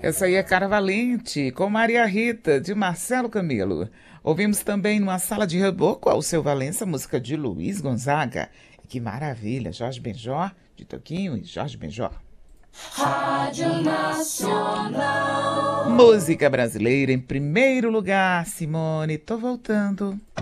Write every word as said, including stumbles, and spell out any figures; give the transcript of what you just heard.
Essa aí é Cara Valente, com Maria Rita, de Marcelo Camelo. Ouvimos também numa sala de reboco ao seu Valença, música de Luiz Gonzaga. Que maravilha, Jorge Benjor, de Toquinho e Jorge Benjor. Rádio Nacional. Música brasileira em primeiro lugar, Simone, tô voltando.